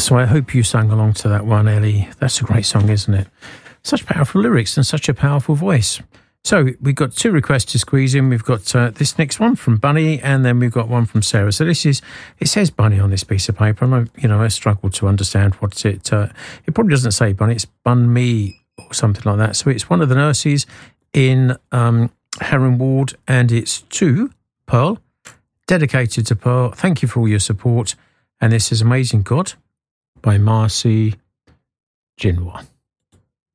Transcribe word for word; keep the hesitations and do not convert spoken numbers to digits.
So I hope you sang along to that one, Ellie. That's a great song, isn't it? Such powerful lyrics and such a powerful voice. So we've got two requests to squeeze in. We've got uh, this next one from Bunny, and then we've got one from Sarah. So this is, it says Bunny on this piece of paper, and I, you know, I struggle to understand what's it. Uh, it probably doesn't say Bunny, it's Bun Me or something like that. So it's one of the nurses in um, Heron Ward, and it's to Pearl, dedicated to Pearl. Thank you for all your support. And this is Amazing God by Marcy Jinwa.